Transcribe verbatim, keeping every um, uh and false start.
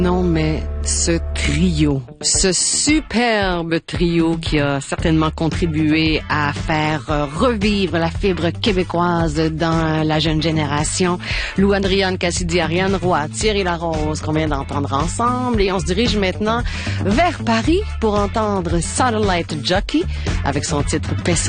Non, mais ce trio, ce superbe trio qui a certainement contribué à faire revivre la fibre québécoise dans la jeune génération. Lou Adrian Cassidy, Ariane Roy, Thierry Larose qu'on vient d'entendre ensemble. Et on se dirige maintenant vers Paris pour entendre Satellite Jockey avec son titre